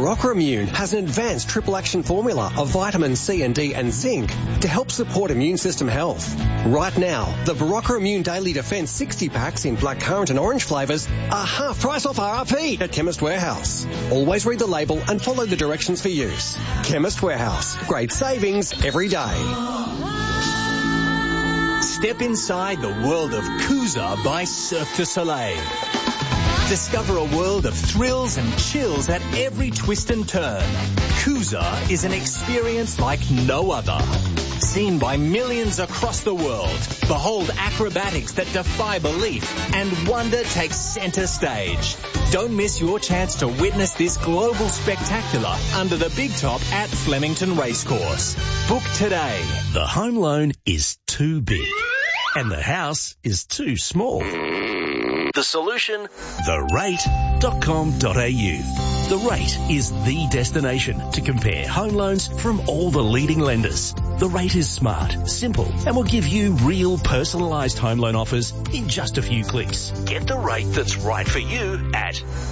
Barocca Immune has an advanced triple action formula of vitamin C and D and zinc to help support immune system health. Right now, the Barocca Immune Daily Defense 60 packs in blackcurrant and orange flavours are half price off RRP at Chemist Warehouse. Always read the label and follow the directions for use. Chemist Warehouse. Great savings every day. Step inside the world of Coosa by Cirque du Soleil. Discover a world of thrills and chills at every twist and turn. Coosa is an experience like no other. Seen by millions across the world, behold acrobatics that defy belief, and wonder takes centre stage. Don't miss your chance to witness this global spectacular under the big top at Flemington Racecourse. Book today. The home loan is too big and the house is too small. The solution? therate.com.au. The Rate is the destination to compare home loans from all the leading lenders. The Rate is smart, simple, and will give you real personalised home loan offers in just a few clicks. Get the rate that's right for you at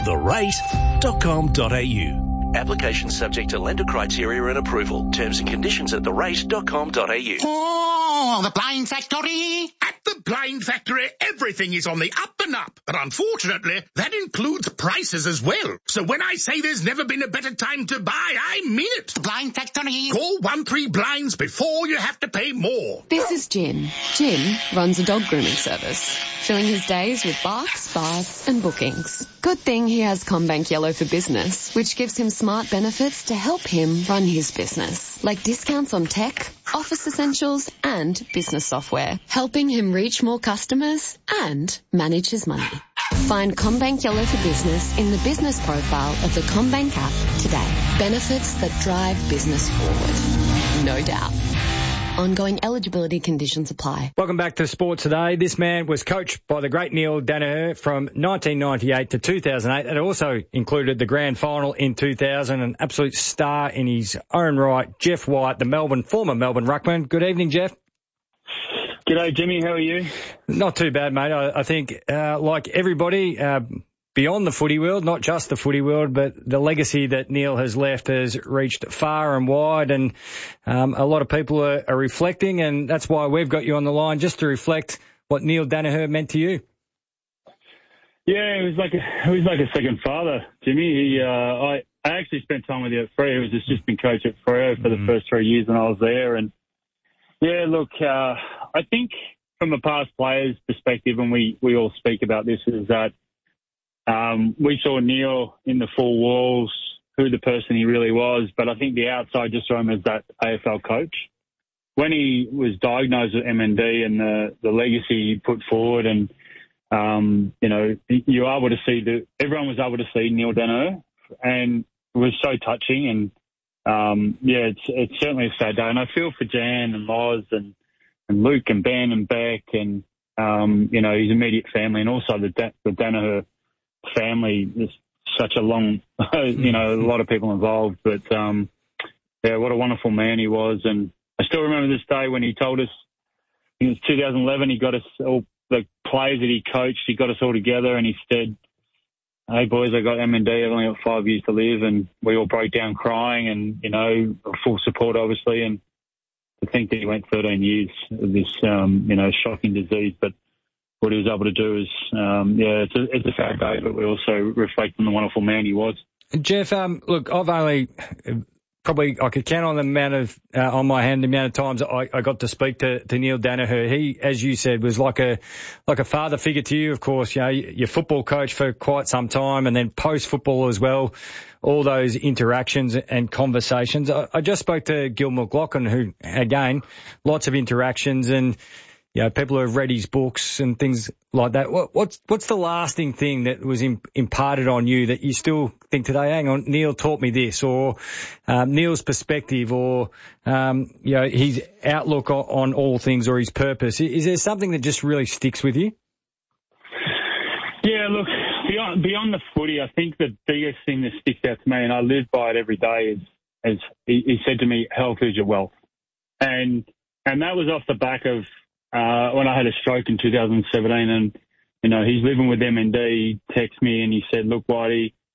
therate.com.au. Application subject to lender criteria and approval. Terms and conditions at therate.com.au. Oh, the Blind Factory! At the Blind Factory, everything is on the up and up. But unfortunately, that includes prices as well. So when I say there's never been a better time to buy, I mean it. The Blind Factory. Call 13 Blinds before you have to pay more. This is Jim. Jim runs a dog grooming service, filling his days with barks, baths and bookings. Good thing he has CommBank Yellow for Business, which gives him smart benefits to help him run his business, like discounts on tech, office essentials and business software, helping him reach more customers and manage his money. Find CommBank Yellow for Business in the business profile of the CommBank app today. Benefits that drive business forward. No doubt. Ongoing eligibility conditions apply. Welcome back to Sport Today. This man was coached by the great Neil Daniher from 1998 to 2008. It also included the grand final in 2000, an absolute star in his own right, Jeff White, the former Melbourne ruckman. Good evening, Jeff. G'day, Jimmy. How are you? Not too bad, mate. I think, like everybody, beyond the footy world, not just the footy world, but the legacy that Neil has left has reached far and wide, and a lot of people are reflecting, and that's why we've got you on the line, just to reflect what Neil Daniher meant to you. Yeah, it was like a second father, Jimmy. I actually spent time with you at Freo. He was assistant coach at Freo for the first 3 years when I was there, and yeah, look, I think from a past player's perspective, and we all speak about this, is that we saw Neil in the four walls, who the person he really was, but I think the outside just saw him as that AFL coach. When he was diagnosed with MND and the legacy he put forward, and you were able to see everyone was able to see Neil Daniher, and it was so touching. And it's certainly a sad day, and I feel for Jan and Loz and Luke and Ben and Beck and his immediate family, and also the Daniher family. There's such a long, a lot of people involved, but what a wonderful man he was. And I still remember this day when he told us, it was 2011, he got us all, the players that he coached, he got us all together and he said, "Hey boys, I got M&D, I've only got 5 years to live," and we all broke down crying, and full support obviously. And to think that he went 13 years of this shocking disease, but what he was able to do is, it's a sad day, but we also reflect on the wonderful man he was. Jeff, look, I've only I could count on the amount of on my hand the amount of times I got to speak to Neil Daniher. He, as you said, was like a father figure to you. Of course, your football coach for quite some time, and then post football as well. All those interactions and conversations. I just spoke to Gil McLaughlin, who again, lots of interactions and. People who have read his books and things like that. What's the lasting thing that was imparted on you that you still think today, hang on, Neil taught me this, or Neil's perspective, or his outlook on all things, or his purpose? Is there something that just really sticks with you? Yeah, look, beyond the footy, I think the biggest thing that sticks out to me, and I live by it every day, is he said to me, "Health is your wealth," and that was off the back of. When I had a stroke in 2017 and, he's living with MND, he texted me and he said, "Look, Whitey,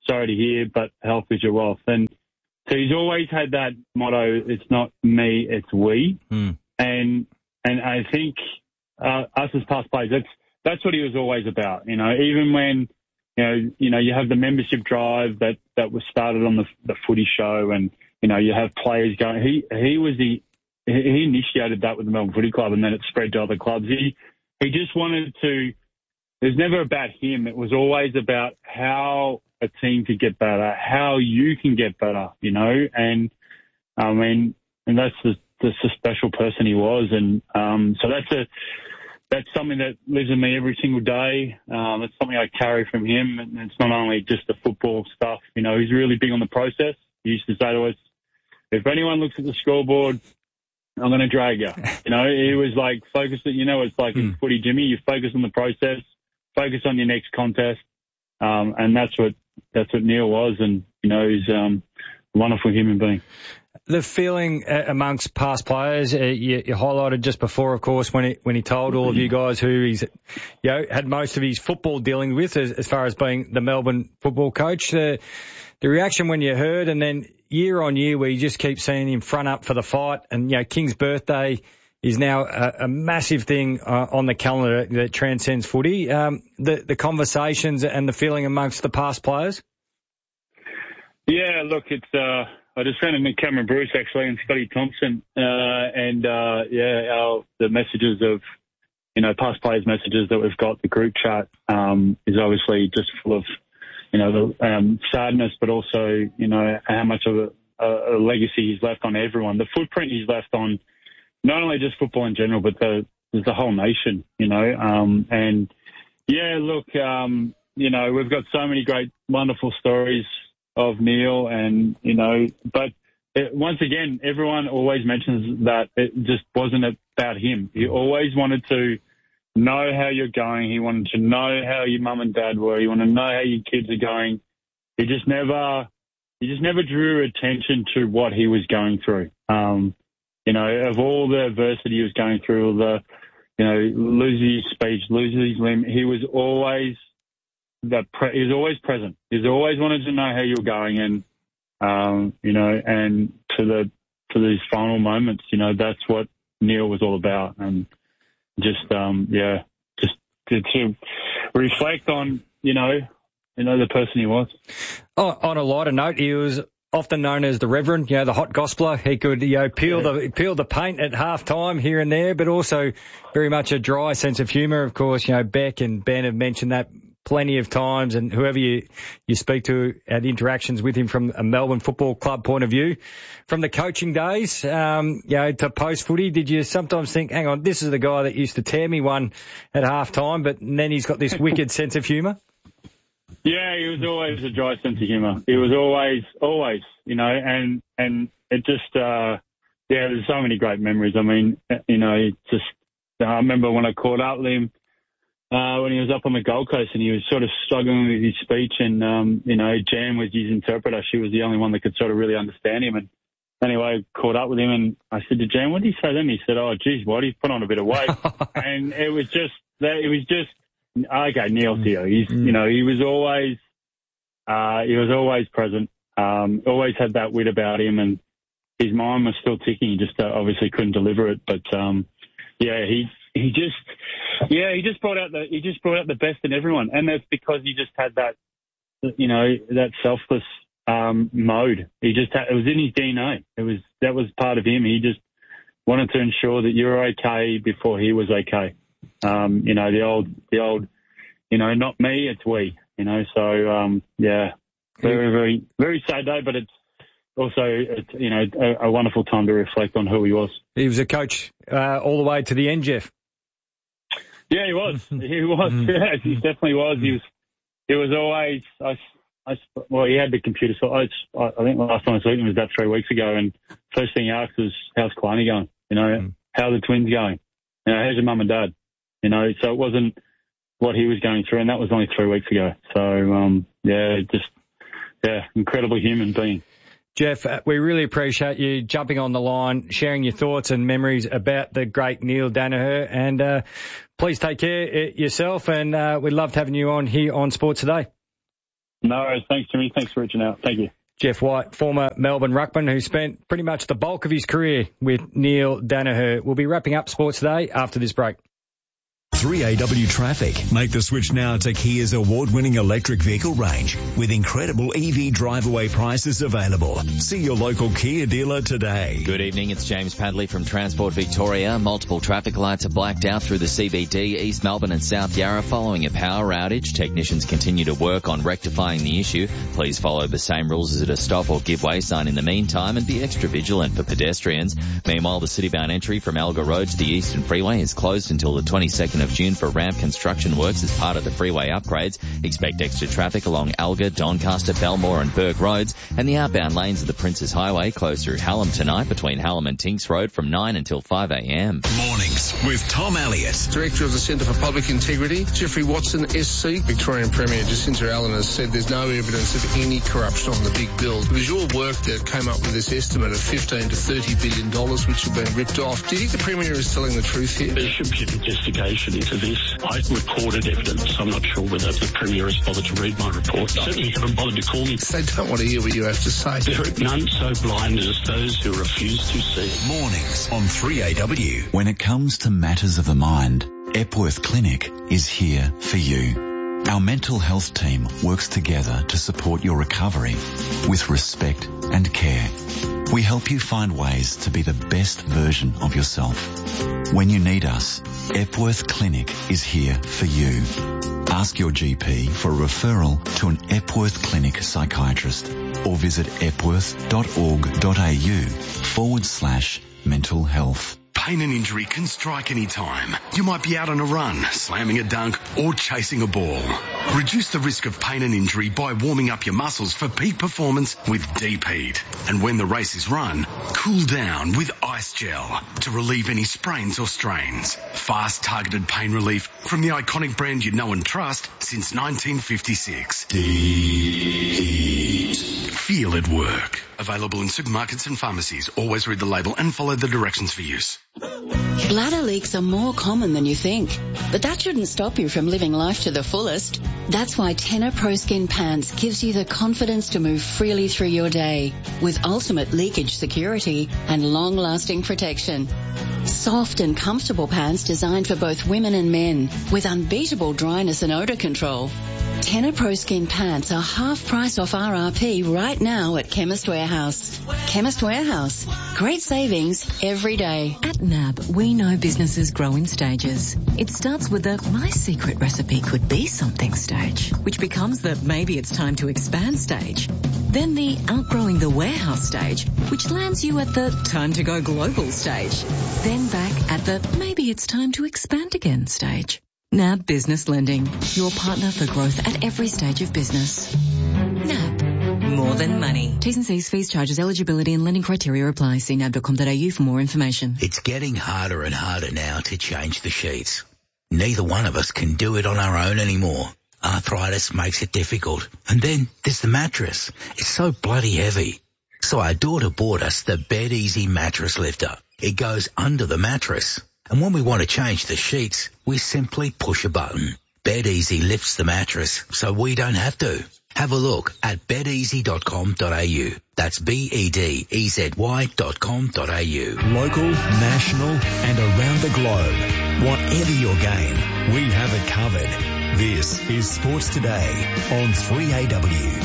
sorry to hear, but health is your wealth. And so he's always had that motto, it's not me, it's we. And I think us as past players, that's what he was always about. You know, even when, you know, you have the membership drive that was started on the footy show, and, you know, you have players going, he initiated that with the Melbourne Footy Club, and then it spread to other clubs. He just wanted to, it was never about him. It was always about how a team could get better, how you can get better, you know, and I mean, and that's the special person he was. And so that's something that lives in me every single day. It's something I carry from him. And it's not only just the football stuff, you know, he's really big on the process. He used to say to us, if anyone looks at the scoreboard, I'm going to drag you. You know, he was like, focus it, you know, it's like in footy, Jimmy, you focus on the process, focus on your next contest. And that's what Neil was. And, you know, he's a wonderful human being. The feeling amongst past players, you highlighted just before, of course, when he told all of you guys who he's, you know, had most of his football dealing with as far as being the Melbourne football coach. The reaction when you heard, and then year on year where you just keep seeing him front up for the fight, and, you know, King's birthday is now a massive thing on the calendar that transcends footy. The conversations and the feeling amongst the past players? Yeah, look, it's I just found Nick Cameron Bruce actually and Scotty Thompson, the messages of, you know, past players' messages that we've got. The group chat is obviously just full of, you know, the sadness, but also, you know, how much of a legacy he's left on everyone. The footprint he's left on not only just football in general, but the whole nation, you know. And yeah, look, you know, we've got so many great, wonderful stories of Neil, and, you know, but once again, everyone always mentions that it just wasn't about him. He always wanted to know how you're going. He wanted to know how your mum and dad were. He wanted to know how your kids are going. He just never drew attention to what he was going through. You know, of all the adversity he was going through, you know, losing his speech, losing his limb, he was always present. He's always wanted to know how you're going, and you know, and to these final moments, you know, that's what Neil was all about. And just to reflect on, you know the person he was. Oh, on a lighter note, he was often known as the Reverend, you know, the hot gospeler. He could, you know, peel the paint at half time here and there, but also very much a dry sense of humour. Of course, you know, Beck and Ben have mentioned that plenty of times, and whoever you speak to at interactions with him from a Melbourne Football Club point of view, from the coaching days, you know, to post footy, did you sometimes think, hang on, this is the guy that used to tear me one at half time, but then he's got this wicked sense of humour? Yeah, he was always a dry sense of humour. He was always, you know, and it just, there's so many great memories. I mean, you know, I remember when I caught up with him, when he was up on the Gold Coast, and he was sort of struggling with his speech, and, you know, Jan was his interpreter. She was the only one that could sort of really understand him. And anyway, I caught up with him, and I said to Jan, what did he say then? He said, oh, geez, what? He's put on a bit of weight. And it was just, okay, Neil Theo. You know, he was always present, always had that wit about him, and his mind was still ticking. He just obviously couldn't deliver it. But, he just brought out the best in everyone. And that's because he just had that, you know, that selfless, mode. It was in his DNA. That was part of him. He just wanted to ensure that you were okay before he was okay. You know, the old, you know, not me, it's we, you know, so, very, very, very sad day, but it's also, you know, a wonderful time to reflect on who he was. He was a coach, all the way to the end, Jeff. Yeah, he was. He was. Yeah, he definitely was. He was always, he had the computer. So I think the last time I saw him was about 3 weeks ago, and first thing he asked was, how's Kleiny going? You know, how are the twins going? You know, how's your mum and dad? You know, so it wasn't what he was going through, and that was only 3 weeks ago. So, incredible human being. Jeff, we really appreciate you jumping on the line, sharing your thoughts and memories about the great Neil Daniher, and please take care yourself, and we loved having you on here on Sports Today. No worries. Thanks, Jimmy. Thanks for reaching out. Thank you. Jeff White, former Melbourne ruckman who spent pretty much the bulk of his career with Neil Danaher. We'll be wrapping up Sports Today after this break. 3AW Traffic. Make the switch now to Kia's award-winning electric vehicle range with incredible EV drive-away prices available. See your local Kia dealer today. Good evening, it's James Padley from Transport Victoria. Multiple traffic lights are blacked out through the CBD, East Melbourne and South Yarra following a power outage. Technicians continue to work on rectifying the issue. Please follow the same rules as at a stop or give way sign in the meantime and be extra vigilant for pedestrians. Meanwhile, the city-bound entry from Alga Road to the Eastern Freeway is closed until the 22nd of June for ramp construction works as part of the freeway upgrades. Expect extra traffic along Alga, Doncaster, Belmore and Burke Roads, and the outbound lanes of the Princes Highway closed through Hallam tonight between Hallam and Tinks Road from 9 until 5 a.m. Mornings with Tom Elliott. Director of the Centre for Public Integrity, Jeffrey Watson, SC. Victorian Premier Jacinta Allen has said there's no evidence of any corruption on the big bill. It was your work that came up with this estimate of $15 to $30 billion, which have been ripped off. Do you think the Premier is telling the truth here? There should be an investigation into this. I recorded evidence. I'm not sure whether the Premier has bothered to read my report. Certainly haven't bothered to call me. They don't want to hear what you have to say. There are none so blind as those who refuse to see. Mornings on 3AW. When it comes to matters of the mind, Epworth Clinic is here for you. Our mental health team works together to support your recovery with respect and care. We help you find ways to be the best version of yourself. When you need us, Epworth Clinic is here for you. Ask your GP for a referral to an Epworth Clinic psychiatrist or visit epworth.org.au/mental health. Pain and injury can strike any time. You might be out on a run, slamming a dunk, or chasing a ball. Reduce the risk of pain and injury by warming up your muscles for peak performance with Deep Heat. And when the race is run, cool down with Ice Gel to relieve any sprains or strains. Fast, targeted pain relief from the iconic brand you know and trust since 1956. Deep Heat. Feel it work. Available in supermarkets and pharmacies. Always read the label and follow the directions for use. Bladder leaks are more common than you think, but that shouldn't stop you from living life to the fullest. That's why Tenor Pro Skin Pants gives you the confidence to move freely through your day with ultimate leakage security and long-lasting protection. Soft and comfortable pants designed for both women and men with unbeatable dryness and odor control. Tenor Pro Skin Pants are half price off RRP right now at Chemist Warehouse. Chemist Warehouse. Great savings every day. At NAB, we know businesses grow in stages. It starts with the my secret recipe could be something stage, which becomes the maybe it's time to expand stage. Then the outgrowing the warehouse stage, which lands you at the time to go global stage. Then back at the maybe it's time to expand again stage. NAB Business Lending, your partner for growth at every stage of business. NAB, more than money. T's and C's, fees, charges, eligibility and lending criteria apply. See nab.com.au for more information. It's getting harder and harder now to change the sheets. Neither one of us can do it on our own anymore. Arthritis makes it difficult. And then there's the mattress. It's so bloody heavy. So our daughter bought us the Bed Easy mattress lifter. It goes under the mattress. And when we want to change the sheets, we simply push a button. Bed Easy lifts the mattress so we don't have to. Have a look at bedeasy.com.au. That's BEDEZY.com.au. Local, national and around the globe. Whatever your game, we have it covered. This is Sports Today on 3AW.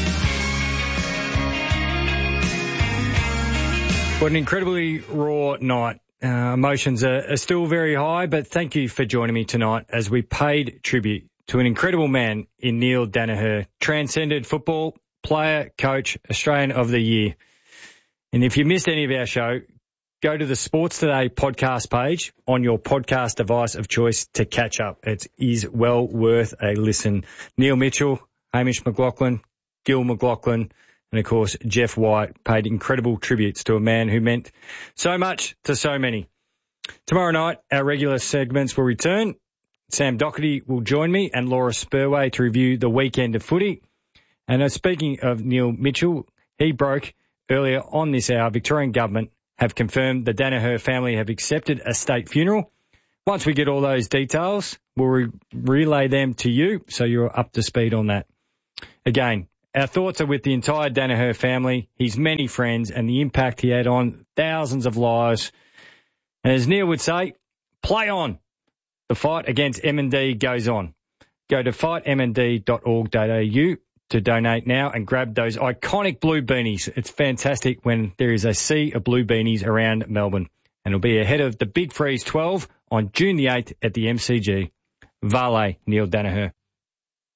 What an incredibly raw night. Emotions are still very high, but thank you for joining me tonight as we paid tribute to an incredible man in Neil Danaher, transcended football, player, coach, Australian of the Year. And if you missed any of our show, go to the Sports Today podcast page on your podcast device of choice to catch up. It is well worth a listen. Neil Mitchell, Hamish McLaughlin, Gil McLaughlin, and, of course, Jeff White paid incredible tributes to a man who meant so much to so many. Tomorrow night, our regular segments will return. Sam Doherty will join me and Laura Spurway to review the weekend of footy. And speaking of Neil Mitchell, he broke earlier on this hour, Victorian Government have confirmed the Danaher family have accepted a state funeral. Once we get all those details, we'll relay them to you so you're up to speed on that. Again, our thoughts are with the entire Danaher family, his many friends, and the impact he had on thousands of lives. And as Neil would say, play on. The fight against M&D goes on. Go to fightmnd.org.au to donate now and grab those iconic blue beanies. It's fantastic when there is a sea of blue beanies around Melbourne. And it'll be ahead of the Big Freeze 12 on June the 8th at the MCG. Vale, Neil Danaher.